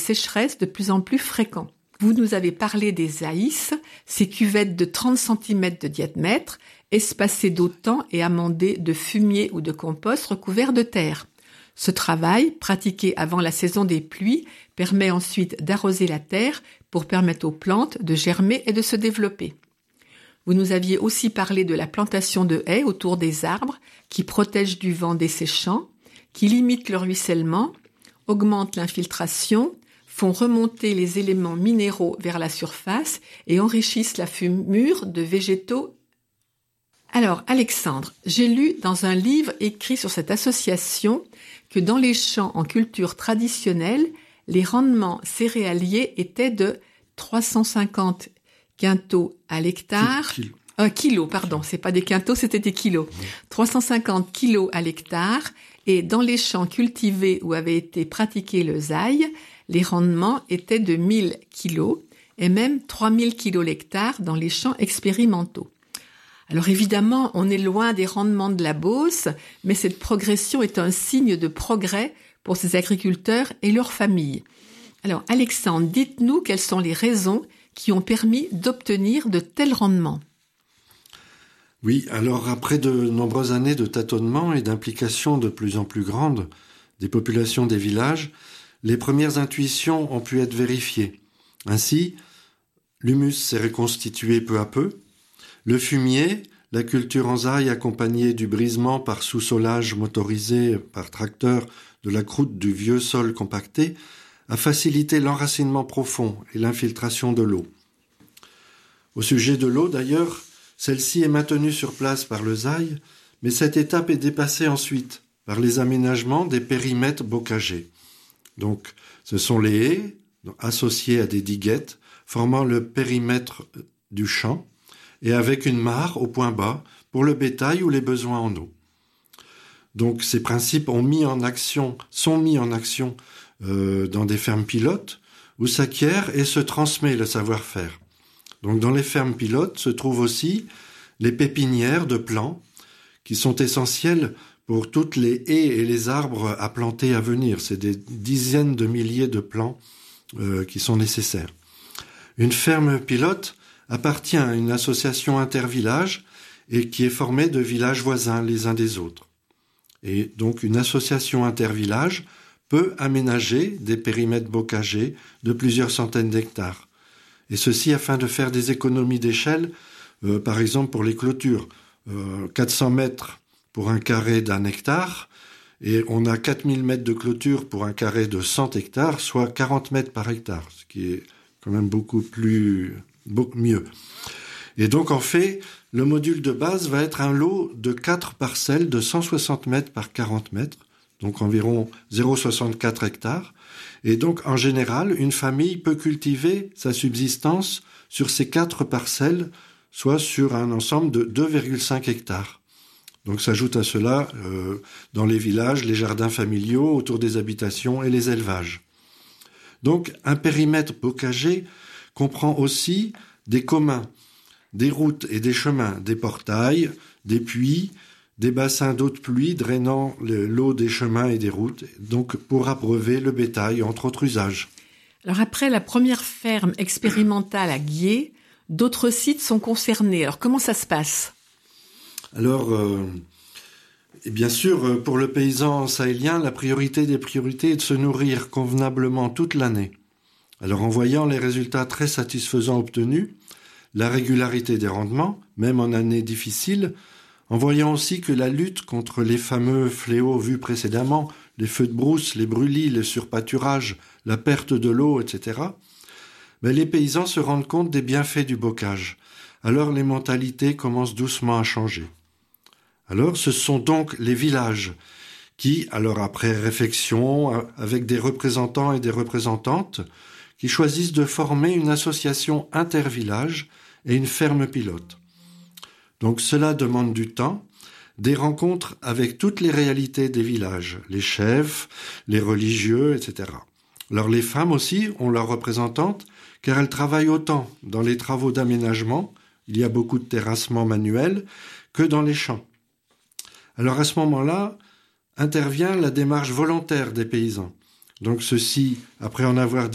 sécheresse de plus en plus fréquents. Vous nous avez parlé des AIS, ces cuvettes de 30 cm de diamètre, espacées d'autant et amendées de fumier ou de compost recouvert de terre. Ce travail, pratiqué avant la saison des pluies, permet ensuite d'arroser la terre pour permettre aux plantes de germer et de se développer. Vous nous aviez aussi parlé de la plantation de haies autour des arbres qui protègent du vent desséchant, qui limitent le ruissellement, augmentent l'infiltration, font remonter les éléments minéraux vers la surface et enrichissent la fumure de végétaux. Alors, Alexandre, j'ai lu dans un livre écrit sur cette association que dans les champs en culture traditionnelle, les rendements céréaliers étaient de 350 quintaux à l'hectare. Kilos, pardon, c'est pas des quintaux, c'était des kilos. 350 kilos à l'hectare. Et dans les champs cultivés où avait été pratiqué le zaï, les rendements étaient de 1000 kilos et même 3000 kilos l'hectare dans les champs expérimentaux. Alors évidemment, on est loin des rendements de la Beauce, mais cette progression est un signe de progrès pour ces agriculteurs et leurs familles. Alors Alexandre, dites-nous quelles sont les raisons qui ont permis d'obtenir de tels rendements. Oui, alors après de nombreuses années de tâtonnement et d'implication de plus en plus grande des populations des villages, les premières intuitions ont pu être vérifiées. Ainsi, l'humus s'est reconstitué peu à peu. Le fumier, la culture en zaï accompagnée du brisement par sous-solage motorisé par tracteur de la croûte du vieux sol compacté, a facilité l'enracinement profond et l'infiltration de l'eau. Au sujet de l'eau d'ailleurs, celle-ci est maintenue sur place par le zaï, mais cette étape est dépassée ensuite par les aménagements des périmètres bocagés. Donc, ce sont les haies associées à des diguettes formant le périmètre du champ et avec une mare au point bas pour le bétail ou les besoins en eau. Donc, ces principes sont mis en action dans des fermes pilotes où s'acquiert et se transmet le savoir-faire. Donc, dans les fermes pilotes se trouvent aussi les pépinières de plants qui sont essentielles pour toutes les haies et les arbres à planter à venir. C'est des dizaines de milliers de plants qui sont nécessaires. Une ferme pilote appartient à une association intervillage et qui est formée de villages voisins les uns des autres. Et donc une association intervillage peut aménager des périmètres bocagés de plusieurs centaines d'hectares. Et ceci afin de faire des économies d'échelle, par exemple pour les clôtures. 400 mètres pour un carré d'1 hectare, et on a 4000 mètres de clôture pour un carré de 100 hectares, soit 40 mètres par hectare, ce qui est quand même beaucoup mieux. Et donc en fait, le module de base va être un lot de 4 parcelles de 160 mètres par 40 mètres, donc environ 0,64 hectares. Et donc en général, une famille peut cultiver sa subsistance sur ces 4 parcelles, soit sur un ensemble de 2,5 hectares. Donc s'ajoute à cela, dans les villages, les jardins familiaux autour des habitations et les élevages. Donc un périmètre bocager comprend aussi des communs, des routes et des chemins, des portails, des puits, des bassins d'eau de pluie drainant l'eau des chemins et des routes, donc pour abreuver le bétail, entre autres usages. Alors après la première ferme expérimentale à Guiers, d'autres sites sont concernés. Alors comment ça se passe ? Alors, et bien sûr, pour le paysan sahélien, la priorité des priorités est de se nourrir convenablement toute l'année. Alors en voyant les résultats très satisfaisants obtenus, la régularité des rendements, même en année difficile, en voyant aussi que la lutte contre les fameux fléaux vus précédemment, les feux de brousse, les brûlis, le surpâturage, la perte de l'eau, etc., mais les paysans se rendent compte des bienfaits du bocage. Alors les mentalités commencent doucement à changer. Alors ce sont donc les villages qui, alors après réflexion, avec des représentants et des représentantes, qui choisissent de former une association intervillage et une ferme pilote. Donc cela demande du temps, des rencontres avec toutes les réalités des villages, les chefs, les religieux, etc. Alors les femmes aussi ont leurs représentantes, car elles travaillent autant dans les travaux d'aménagement, il y a beaucoup de terrassement manuel, que dans les champs. Alors à ce moment-là, intervient la démarche volontaire des paysans. Donc ceux-ci, après en avoir